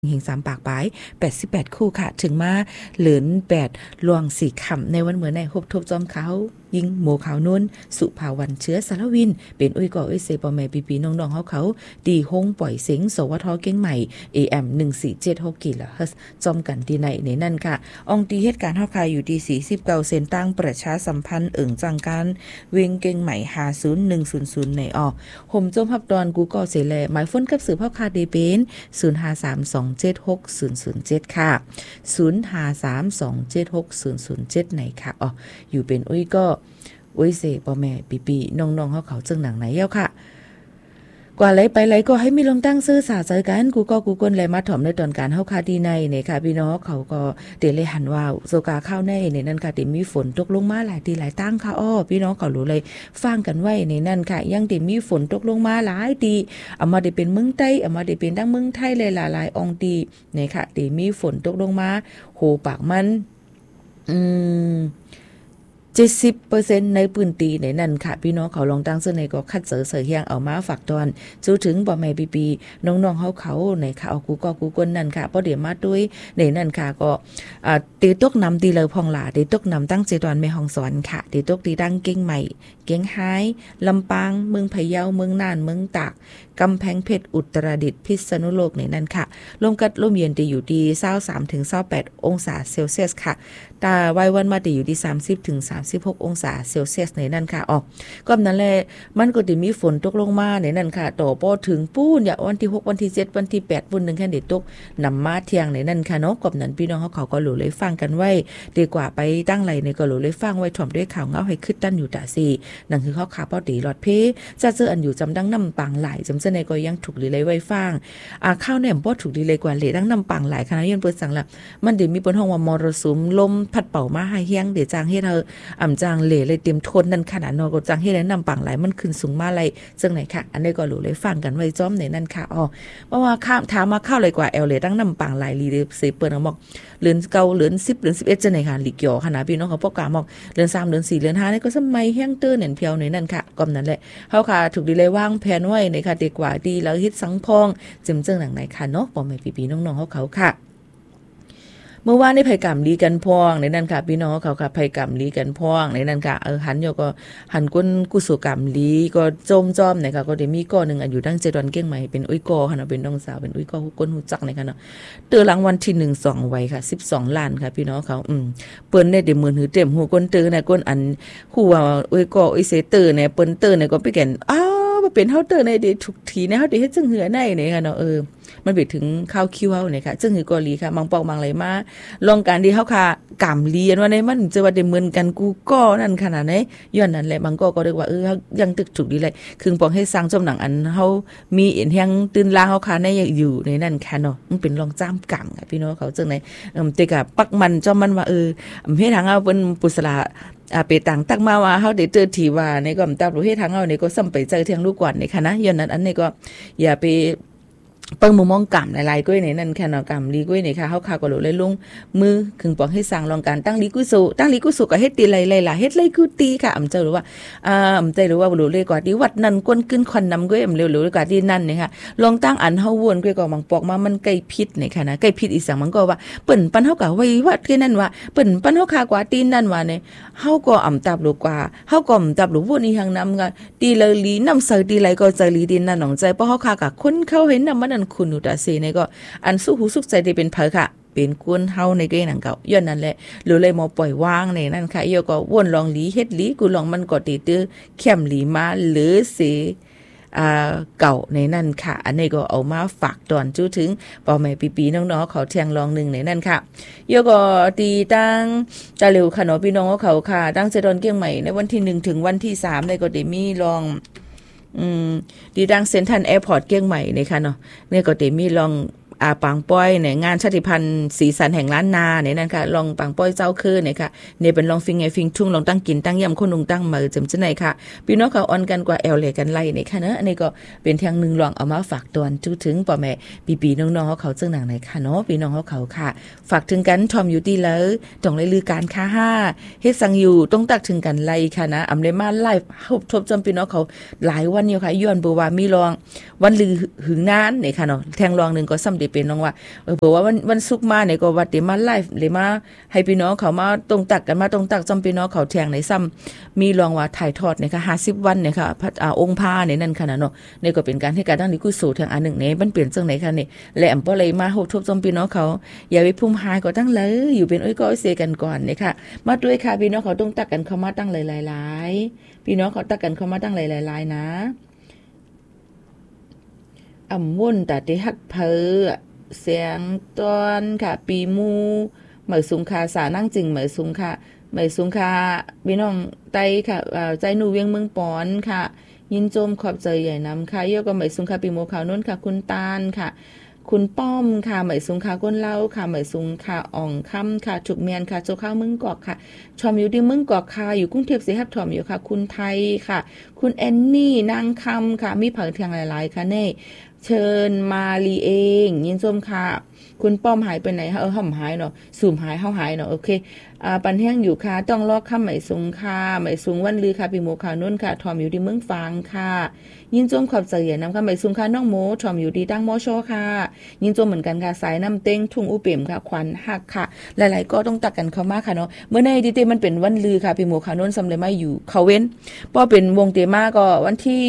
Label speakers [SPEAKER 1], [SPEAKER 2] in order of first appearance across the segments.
[SPEAKER 1] หิง3ปากปลาย88คู่ค่ะถึงมาเหลือน8ลวง4ค่ำในวันเหมือนในฮบทบจอมเขายิงโมขาวนุ่นสุภาวันเชื้อสารวินเป็นอุ้ยก่ออุ้ยเซปอแม่ปีๆน้องๆเขาดีฮงปล่อยเสียงสวทเก่งใหม่ AM 1476กิโลเฮิรตซ์จอมกันที่ในนั่นค่ะอองตีเหตุการณ์เฮาคายอยู่ที่49เซนตั้งประชาสัมพันธ์จังการเวงเก่งใหม่50100ในห่มจมฮับดอนกูก็เสแลหมายฝนกับสืบเฮาคาเดเป็น0532760007ค่ะ0532760007ในค่ะอยู่เป็นอุ้ยก็อุ้ยเสพ่อแม่ปีๆน้องๆเขาจึงหนังไหนเย้าค่ะกว่าไหลไปไหลก็ให้มีลงตั้งซื้อสาใจกันกูก็กูกนไหลมาถ่อมในตอนการเฮาคาดีในเนี่ยค่ะพี่น้องเขาก็เตเลยหันว่าโซกาข้าวในนั่นค่ะที่มีฝนตกลงมาหลายทีหลายตั้งค่ะพี่น้องเขารู้เลยฟังกันไว้ในนั่นค่ะยังที่มีฝนตกลงมาหลายทีเอามาได้เป็นเมืองใต้เอามาได้เป็นทั้งเมืองไทยหลายๆองตีเนี่ยค่ะที่มีฝนตกลงมาโหปากมัน70% ในพื้นที่ในนั้นค่ะพี่น้องเขาลองตั้งเสนอก็คัดเสือเฮียงเอามาฝากตอนจูถึงบ่แม่ปีๆน้องๆเขาในค่ะเอากูกนนั่นค่ะบ่เดี๋ยวมาด้วยในนั่นค่ะก็ตีตกนำตีเลยพองหลาตีตกนำตั้งเจดอนแม่ฮ่องสอนค่ะตีตกตีดังเก่งใหม่เก่งหายลำปางเมืองพะเยาเมืองน่านเมืองตากกำแพงเพชรอุตรดิตถ์พิษณุโลกในนั้นค่ะลมกัดลมเย็นจะอยู่ที่23ถึง28องศาเซลเซียสค่ะตาวัยวันมาจะอยู่ที่30ถึง36องศาเซลเซียสในนั้นค่ะก็นั้นแหละมันก็จะมีฝนตกลงมาในนั้นค่ะต่อพอถึงปูนอย่าวันที่6วันที่7วันที่8วันนึงแค่เด็ดตกนำมาเที่ยงในนั้นค่ะเนาะกับนั้นพี่น้องเขาก็หลู่เลยฟังกันไว้ดีกว่าไปตั้งไหลในก็หลู่เลยฟังไว้ถ่อมด้วยข่าวเงาให้คึดตั้นอยู่ตาซีนั่นคือเขาขาป้อตีหลอดเพจะเจออันอยู่จำดังน้ำปังไหลจำเจอในก็ยังถูกเลยไว้ฟังข้าวแหนมป้อถูกเลยกว่าเหลดังน้ำปังไหลคณะยันเปิดสั่งละมันเดี๋ยวมีบนห้องว่ามรสุมลมพัดเป่ามาให้เฮียงเดี๋ยวจางเฮ็ดเธอจางเหลเลยเตรียมทนนั่นขนาดนก็จางเฮ็ดแล้วน้ำปังไหลมันขึ้นสูงมาเลยจังไหนค่ะอันนี้ก็หลู่เลยฟังกันไว้จ้อมในนั่นค่ะเพราะว่าข้ามถามมาเข้าเลยกว่าเหลดังน้ำปังไหลลีเสเปิดบอกเลือนเก่าเลือน10เลือน11จังไหนค่ะหลีกเกี่ยวขนาดพี่น้องเขาประกาศบอกเลือน3เลือน4เลือน5นี่ก็สมัยเฮียงเตื้อเน่นเพียวในนั่นค่ะก็นั่นแหละเฮาค่ะถูกดีเลยวางแผนไว้ในค่ะดีกว่าดีแล้วฮิตสังพองจึงจังหนังไหนค่ะเนาะบ่แม่พี่ๆน้องๆเขาค่ะเมื่อวานนี้ไผกำลีกันพ้องในนั้นค่ะพี่น้องเขาค่ะไผกำลีกันพ้องในนั้นค่ะหันอยู่ก็หันก้นกุศลกรรมลีก็จมจ้อมนะคะก็ได้มีก้อนึงอยู่ตั้ง7วันเก้งใหม่เป็นอุ้ยกอค่ะเนาะเป็นน้องสาวเป็นอุ้ยกอก้นฮู้จักนะคะเนาะเตอรางวัลที่1 2ไว้ค่ะ12ล้านค่ะพี่น้องเขาเปิ้นได้หมื่นหือเต็มหูก้นเตอน่ะก้นอันฮู้ว่าอุ้ยกออุ้ยเสเตอเนี่ยเปิ้นเตอเนี่ยก็ไปแก่นบ่เป็นเฮาเตอในได้ทุกทีนะเฮาได้เฮ็ดจังเหือในนี่ค่ะเนาะมันไปถึงข้าวคิวเฮาเนี่ยค่ะซึ่งคือกอลีค่ะมังปอกมังไหลมาลองการที่เฮาค่ะกำเรียนว่าในมันจะว่าได้เหมือนกันกูก็นั่นขนาดไหนย้อนนั้นแหละมังก็เรียกว่ายังตึกถูกดีเลยคือปองให้สร้างจมหนังอันเฮามีเอ็นแฮงตื่นลาเฮาค่ะในอยู่ในนั้นค่ะเนาะมันเป็นรองจ้ามกังค่ะพี่น้องเขาจังไหนแต่ก็ปักมันจอมมันว่าเฮ็ดทางเอาเป็นปุสลาไปต่างตักมาว่าเฮาได้เจอที่ว่าในก็ตามรู้เฮ็ดทางเอานี่ก็ซ้ำไปเจอเที่ยงลูกก่อนนี่ค่ะนะย้อนนั้นอันนี้ก็อย่าไปเปิ้งมุมมองกำหลายๆก้อยในนั่นแค่เนาะกำลีก้อยนี่ค่ะเฮาค่ะก็รู้เลยลงมือคึงปองให้สร้างรองการตั้งลีกุโซก็เฮ็ดตีหลายๆเฮ็ดเลยกูตีค่ะเจ้ารู้ว่าใจรู้ว่ารู้เลยกว่าที่วัดนั้นก้นขึ้นควันนำก้อยเร็วๆกว่าที่นั่นนี่ค่ะลองตั้งอันเฮาวนก้อยก็มังปอกมามันใกล้พิษนี่ค่ะนะใกล้พิษอีสังมันก็ว่าเปิ้นปันเฮาก็ไว้วัดที่นั่นว่าเปิ้นปันเฮาค่ะกว่าตีนั่นว่าเนี่ยเฮาก็ตับรู้กว่าเฮาก็ตับรู้วนอีหังนำก็ตีเลยลีนำเสตีไหลก็ใจลีดินนั่นหนองใจเพราะเฮาค่ะก็คนเข้าเห็นนำมันนั่นคุณตาเซในก็อันสู้หูสุขใจได้เป็นเผอค่ะเป็นกวนเฮาในเกหนังเก่าย้อนนั่นแหละหรือเลยมาปล่อยวางในนั่นค่ะโยก็วนลองหลีเฮ็ดหลีกูลองมันก็ติตื้อเข้มหลีมาหรือสิเก่าในนั่นค่ะอันนี้ก็เอามาฝากตอนจู้ถึงพ่อแม่ปีๆน้องๆเขาเที่ยงลองนึงในนั่นค่ะโยก็ตีตั้งตะเร็วค่ะเนาะพี่น้องเขาค่ะตั้งเจดอนเกี้ยงใหม่ในวันที่1ถึงวันที่3ในก็ได้มีลองดีดังเซ็นทรัลแอร์พอร์ตเกี้ยงใหม่นี่ค่ะเนาะเนี่ยก็ได้มีลองปางป้อยในงานชาติพันธุ์สีสันแห่งล้านนาเนี่ยนั่นค่ะลองปางป้อยเจ้าคือเนี่ยค่ะเนี่ยเป็นลองฟิงไงฟิงทุ่งลองตั้งกินตั้งย่ำคนนุงตั้งมือจำจะไหนค่ะพี่น้องเขาออนกันกว่าแอลเลยกันไล่เนี่ยค่ะเนาะอันนี้ก็เป็นทางนึงลองเอามาฝากตอนจู้ถึงพ่อแม่ปีๆน้องๆเขาจึงหนังไหนค่ะเนาะพี่น้องเขาค่ะฝากถึงกันทอมอยู่ดีแล้วต้องเลยลือการค่ะ5เฮ็ดสังอยู่ต้องตักถึงกันไล่ค่ะนะอำเลยมาไล่ทบจำพี่น้องเขาหลายวันอยู่ค่ะย้อนบ่ว่ามีลองวันลือหึงนานเนี่ยค่ะเนาะแทงลองนึงก็สำเร็จเป็นน้องว่าบอกว่าวันศุกร์มาเนี่ยก็วัดเดี๋ยวมาไลฟ์เลยมาให้พี่น้องเขามาตรงตักกันมาตรงตักจำพี่น้องเขาแทงในซ้ำมีรองว่าถ่ายทอดเนี่ยค่ะ50วันเนี่ยค่ะองค์พาเนี่ยนั่นขนาดเนาะนี่ก็เป็นการให้การตั้งดีกุศลทางอันหนึ่งเนี่ยมันเปลี่ยนจังไหนค่ะนี่และอำเภอเลยมาโหทบจำพี่น้องเขาอย่าไปพุ่มหายก็ตั้งเลยอยู่เป็นอ้อยก้อยเซกันก่อนเนี่ยค่ะมาด้วยค่ะพี่น้องเขาตรงตักกันเขามาตั้งหลายๆพี่น้องเขาตักกันเขามาตั้งหลายๆนะวุ่นแต่ที่ฮักเพอเสียงตอนค่ะปีมูเหมยสุงคาสานั่งจริงเหมยสุงคาพี่น้องไตค่ะใจหนูเวียงเมืองปอนค่ะยินโจมขอบใจใหญ่นำค่ะเยอะก็เหมยสุงคาปีมูขาวนุ่นค่ะคุณตาลค่ะคุณป้อมค่ะเหมยสุงคาก้นเล่าค่ะเหมยสุงคาอ่องค่ำค่ะจุกเมียนค่ะโจข้าวมึงกอกค่ะชอมอยู่ที่มึงกอกค่ะอยู่กรุงเทพสิฮับถอมอยู่ค่ะคุณไทยค่ะคุณแอนนี่นางคำค่ะมีเผยเทียงหลายๆค่ะเน่เชิญมาลีเองยินส้มค่ะคุณป้อมหายไปไหนห่ำหายเนาะสูมหายเฮาหายเนาะโอเคปันแห้งอยู่ค่ะต้องลอกข้ามไหมสูงค่ะไหมสูงวันลือค่ะปีโมขาวนุ่นค่ะทอมอยู่ที่เมืองฟางค่ะยินจมขอบใจเหยียนำค่ะไหมสูงค่ะน้องโมทอมอยู่ที่ตั้งมอชอค่ะยินจมเหมือนกันค่ะสายน้ำเต้งทุ่งอุเปี่ยมค่ะควันหักค่ะหลายๆก็ต้องตักกันเข้ามาค่ะเนาะเมื่อในดีเตมันเป็นวันลือค่ะปีโมขาวนุ่นสำเร็จมาอยู่เขาเว้นพอเป็นวงเตมาก็วันที่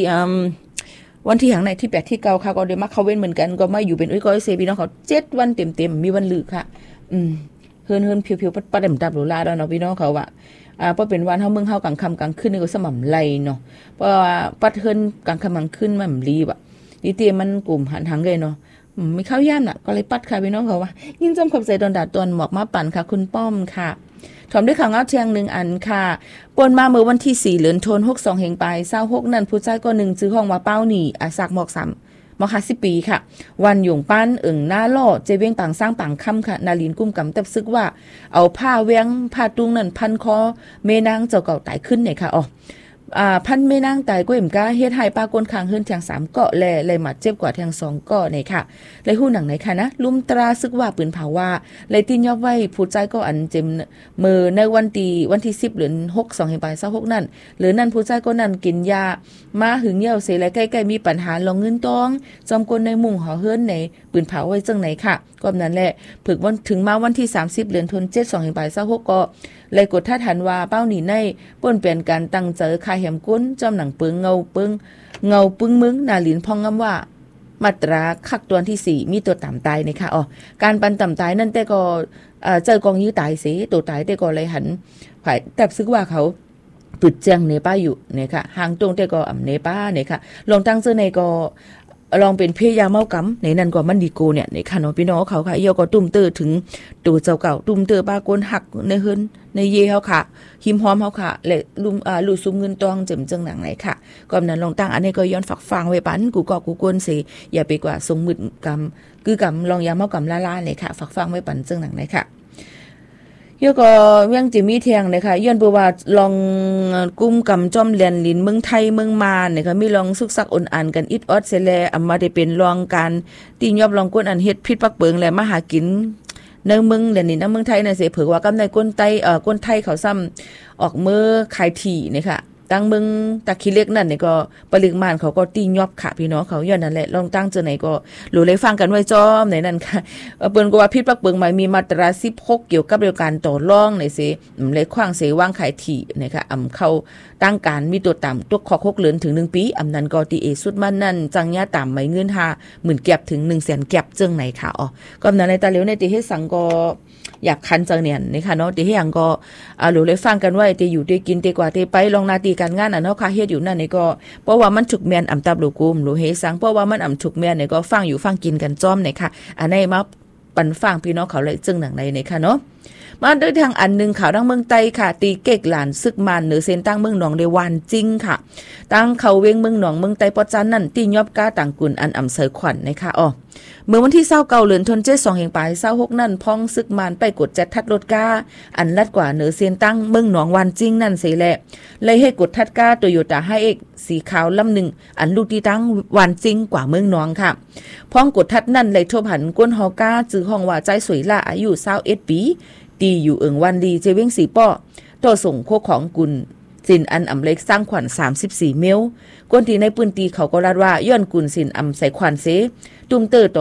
[SPEAKER 1] อย่างไหนที่8ที่9ค่ะก็เดี๋ยวมาเขาเว้นเหมือนกันก็มาอยู่เป็นอุ้ยก้อยเซพี่น้องเขา7วันเต็มๆมีวันลือค่ะเฮินๆผิวๆปัดๆดับๆหรูลาแล้วเนาะพี่น้องเขาว่าเพราะเป็นวันเฮาเมืองเฮากลางค่ำกลางคืนนี่ก็สม่ำไรเนาะเพราะว่าปัดเฮินกลางค่ำกลางคืนมันรีบอ่ะดิเตมันกลุ่มหันเลยเนาะไม่เข้าย่านน่ะก็เลยปัดค่ะพี่น้องเขาว่ายินจำขอบใจตอนดาตอนหมอกมาปั่นค่ะคุณป้อมค่ะถอมด้วยข่าวเงาเทียง1อันค่ะปนมาเมื่อวันที่4เดือนธันวาคม62แห่งปลาย26นั่นผู้ชายก็1ชื่อห้องว่าเป้าหนีสักหมอก3ม50ปีค่ะวันหยงปั้นหน้าล่อเจเวียงปังสร้างปังค่ำค่ะนาลินกุ้มกำตับซึกว่าเอาผ้าเวียงผ้าตุงนั่นพันคอเมนางเจ้าเก่าตายขึ้นเนี่ยค่ะพันเมนางตายก็เอ็มก้าเฮ็ดให้ปากนคางเฮือนแทง3เกาะแลเลยหมัดเจ็บกว่าแทง2เกาะเนี่ยค่ะเลยฮู้หนังไหนค่ะนะลุมตราซึกว่าปืนเผาว่าเลยตินยอบไว้ผู้ใจก็อันเจมมือในวันที่10เดือน6 2แห่งปลาย26นั่นหรือนั่นผู้ใจก็นั่นกินยามาหึงเหี่ยวเสยและใกล้ๆมีปัญหาลองเงินตองจอมกลในมุงหอเฮือนในปืนเผาไว้จังไหนค่ะก็นั้นแหละฝึกวันถึงมาวันที่30เดือนธันวาคม2แห่งปลาย26ก็เลยกดท่าทันว่าเป้าหนีในป่นเปลี่ยนการตั้งเจอคาแหมกุ้นจอมหนังปึงเงาปึงมึงนาลินพองงำว่ามาตราคักตัวที่4มีตัวต่ำตายนะคะการปันต่ำตายนั่นแต่ก็เจอกองยื้อตายสิตัวตายแต่ก็เลยหันฝ่ายแต่ซึกว่าเขาปึดเจียงเนป้าอยู่เนี่ยค่ะห่างตรงแต่ก็เนป้าเนี่ยค่ะลองตั้งเจอในก็ลองเป็นเพยาเมากำในนั้นก็มันดีโกเนี่ยในค่ะเนาะพี่น้องเขาค่ะเยาก็ตุ้มเตอถึงตัวเจ้าเก่าตุ้มเตอป้ากนหักในเฮิรนในเยเฮาค่ะหิมหอมเฮาค่ะและลุซุมเงินตองเจิมจังหนังไหนค่ะก็นั้นลองตั้งอันนี้ก็ย้อนฝักฟังไว้ปันกูก็กูกวนสิอย่าไปกว่าทรงมืดกำคือกำลองยาเมากำล่าๆเลยค่ะฝักฟังไว้ปันจังหนังไหนค่ะยก็ยังจะมีเทียงนะคะย้อนเปว่าลองกุ้มกำจอมเลียนลินเมืองไทยเมืองมานะคะมีลองสุกซักอ่อนอ่านกันอิดออดเสแลมาได้เป็นลองการตียอบลองก้นอันเฮ็ดพิษปักเปิงและมาหากินในเมืองเดี๋ยวนี้ในเมืองไทยน่ะเสเผยว่ากำในก้นไทยเขาซ้ำออกมือขายถี่นะคะตั้งเมืองตะคิเล็กนั่นนี่ก็ปริมาณเขาก็ตียอบค่ะพี่น้องเขาย้อนนั่นแหละลองตั้งเจอไหนก็หรือเลยฟังกันไว้จอมไหนนั่นค่ะเปิ้นก็ว่าพิษปักเปิงใหม่มีมาตรา16เกี่ยวกับเรื่องการต่อรองไหนสิเลยขว้างเสวางขายถี่นะคะเข้าตั้งการมีตัวต่ำตัวขอ6เดือนถึง1ปีนั้นก็ตีเอสุดมันนั่นจังยะต่ำไหมเงิน50,000แก็บถึง 100,000แก็บจังไหนค่ะก็นั้นในตาเหลียวในติเฮ็ดสังก็อยากคันจังเนี่ยนะคะเนาะติเฮ็ดหยังก็หรือเลยฟังกันไว้ติอยู่ติกินติกว่าติไปลองนาตีการงานเนาะค่ะเฮ็ดอยู่นั่นนี่ก็เพราะว่ามันถูกแม่นตับลูกุมหรือเฮ็ดสังเพราะว่ามันถูกแม่นนี่ก็ฟังอยู่ฟังกินกันจ้อมนี่ค่ะอันนี้มาปันฟังพี่น้องเขาเลยจึงหนังในนี่ค่ะเนาะมาด้วยทางอันนึงข่าวทั้งเมืองไต้ค่ะตีเก๊กหลานซึกมันเหนือเส้นตั้งเมืองหนองในวันจริงค่ะตั้งเขาเวงเมืองหนองเมืองไต้ปอจันนั่นตียอบก้าต่างกุนอันอำเสยขวัญนะคะเมื่อวันที่29เดือนธันวาคม2แห่งปลาย26นั่นพ้องซึกมันไปกดจัดทัดรถก้าอันลัดกว่าเหนือเส้นตั้งเมืองหนองวันจริงนั่นเสียแหละเลยให้กดทัดก้าโตโยต้า5Xสีขาวลำหนึ่งอันลูกที่ตั้งวันจริงกว่าเมืองหนองค่ะพ้องกดทัดนั่นเลยทบหันก้นฮอก้าจื้อห้องว่าใจสวยละอายุ21ปีตีอยู่วันดีเจเว้งสีป้อต่อส่งโคของกุลสินอันอำเล็กสร้างขวัญ34เมลกวนที่ในปืนตีเขาก็รัดว่าย้อนกุลสินอำใส่ขวัญเสตุ้มเตอร์ตอก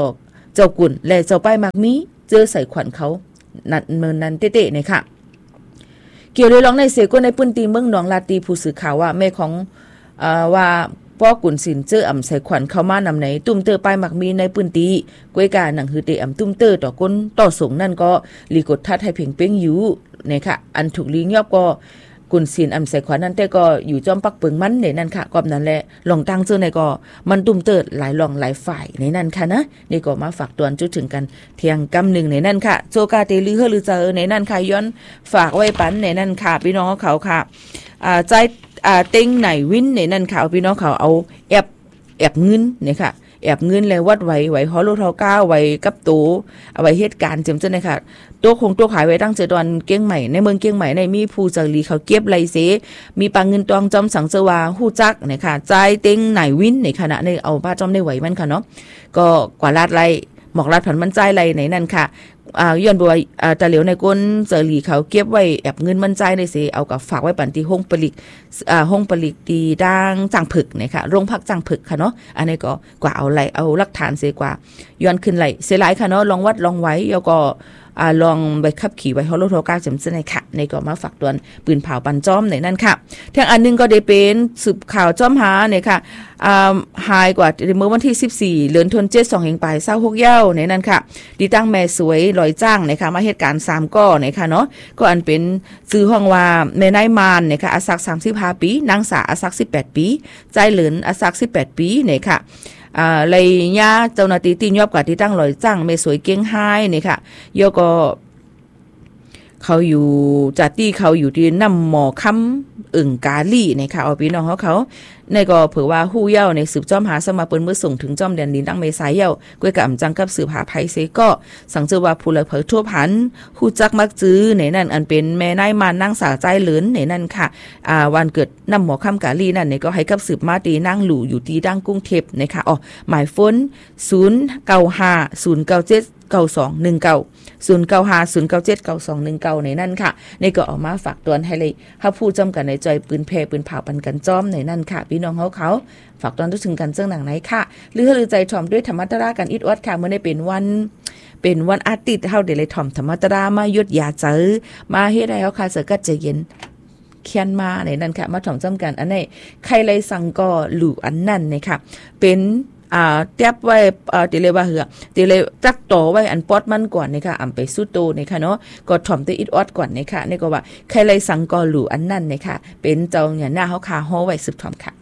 [SPEAKER 1] เจ้ากุ่นและเจ้าป้ายมักมีเจอใส่ขวัญเขานัดเมินนั้นเตะๆเนี่ยค่ะเกี่ยวเลยร้องในเสกในปื้นตีเมืองหนองลาตีผู้สื่อข่าวว่าแม่ของว่าป้อกุนสินเจออ่ำใส่ขวัญเข้ามานำไหนตุ้มเตอป้ายมักมีในปื้นตีกวยกาหนังฮือเตอ่ำตุ้มเตอต่อก้นต่อสงนั่นก็ลีกดทัดให้เพ่งเป้งอยู่เนี่ยค่ะอันถูกลิงยอบก็กุนสินอ่ำใส่ขวัญนั่นแต่ก็อยู่จอมปักเปิงมันในนั่นค่ะก็นั่นแหละลองตั้งเจอในก็มันตุ้มเตอหลายลองหลายฝ่ายในนั่นค่ะนะนี่ก็มาฝากตวนจุดถึงกันเที่ยงกำหนึ่งในนั่นค่ะโจกาเตลือเฮลือเจอในนั่นค่ะย้อนฝากไว้ปันในนั่นค่ะพี่น้องเขาค่ะใจเต็งไหนวินในนั่นค่ะพี่น้องเขาเอาแอบเงินเนี่ยค่ะแอบเงินแล้ววัดไว้ฮอลโลเท่าก้าไว้กับตัวเอาไว้เหตุการณ์เจิมเจ้าเนี่ยค่ะตัวคงตัวขายไว้ตั้งเจอตอนเกี้ยงใหม่ในเมืองเกี้ยงใหม่ในมีผู้จักรีเขาเก็บไรเสมีปังเงินตองจอมสังเจวาฮู้จักเนี่ยค่ะใจเต็งไหนวินในขณะในเอาป้าจอมได้ไหวมันค่ะเนาะก็กว่าลาดไรหมอกลาดผันมันใจไรในนั่นค่ะย้อนบ่ว่าตะเหลียวในก้นเจอหลีเขาเก็บไว้แอบเงินมันใจในเสเอากับฝากไว้ปันที่ห้องผลิตตีด่างจังผึกนะคะโรงพักจังผึกค่ะเนาะอันนี้ก็กว่าเอาไหลเอาหลักฐานเสกว่าย้อนขึ้นไหลเสียหลายค่ะเนาะลองวัดลองไว้แล้วก็ลองไปขับขี่ไว้ฮอลโลโทก้าจำเสนค่ะในก็มาฝากตวนปืนเผาปันจ้อมในนั่นค่ะทางอันนึงก็ได้เป็นสืบข่าวจ้อมหาเนี่ยค่ะหายกว่าเมื่อวันที่14เดือนธันวาคม2แห่งปลาย26เย้าในนั่นค่ะดีตั้งแม่สวยลอยจ้างนะคะมาเหตุการณ์3ก้อนะคะเนาะก็อันเป็นชื่อห้องว่าแม่นายมานนะคะอาศัก35ปีนางสาอาศัก18ปีใจเหลินอาศัก18ปีเนี่ยค่ะเลยย่าเจ้าหน้าที่ตีนยอบกับที่ตั้งลอยจ้างแม่สวยเก้งไห้เนี่ยค่ะยก็เขาอยู่จัดที่เขาอยู่ที่น้ำหมอค้ำอึ่งกาลี่นะคะเอาพี่น้องเขาในก็เผื่อว่าหู้เย้าในสืบจ้อมหาสมาเปิ้นเมื่อส่งถึงจ้อมแดนดินตั้งเมษายเย้าก้วยกับจังกับสืบหาภัยเสก็สังเจอว่าผู้ละเผยทั่วผันหู้จักมักจื้อในนั่นอันเป็นแม่นายมานนั่งสาใจเหลินในนั่นค่ะวันเกิดน้ำหมอค้ำกาลี่นั่นเนี่ยก็ให้กับสืบมาตีนั่งหลู่อยู่ที่ดังกรุงเทพนะคะอ๋อหมายฟ้น0950979219 ในนั่นค่ะในก็ออกมาฝากตวนให้เลยถ้าผู้จำกันในใจปืนเพปืนเผาปันกันจ้อมในนั่นค่ะพี่น้องเขาฝากตอนทุกถึงกันเจ้าหนังไหนค่ะหรือใจถ่อมด้วยธรรมะตรากันอิดวัดค่ะเมื่อได้เป็นวันอาทิตย์เฮาได้เลยถ่อมธรรมะตรามายุดยาเจอมาเฮ็ดให้เฮาค่ะเสก็จะเย็นเขียนมาในนั่นค่ะมาถ่อมจำกันอันไหนใครเลยสั่งก็หลู่อันนั่นนะคะเป็นเตียบไว้เตเลว่าเหือเตเลจักต่อไว้อันปอดมันก่อนนะคะอำไปสู้โตนะคะเนาะก็ถ่อมตัวอิดออดก่อนนะคะนี่ก็ว่าใครเลยสั่งก็หลู่อันนั่นนะคะเป็นเจ้าเนี่ยหน้าเฮาคาฮ้อไว้สืบถ่อมค่ะ